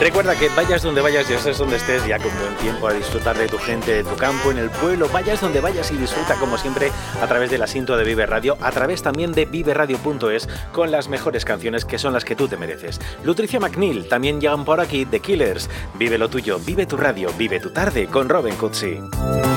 Recuerda que vayas donde vayas y estés donde estés, ya con buen tiempo a disfrutar de tu gente, de tu campo, en el pueblo, vayas donde vayas y disfruta como siempre a través de la cinta de Vive Radio, a través también de viveradio.es con las mejores canciones que son las que tú te mereces. Lutricia McNeil, también llegan por aquí The Killers. Vive lo tuyo, vive tu radio, vive tu tarde con Robin Cutsi.